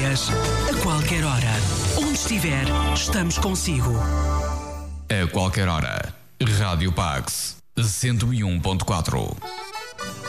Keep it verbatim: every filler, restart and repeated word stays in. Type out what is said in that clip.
horas, a qualquer hora. Onde estiver, estamos consigo. A qualquer hora. Rádio Pax cento e um ponto quatro.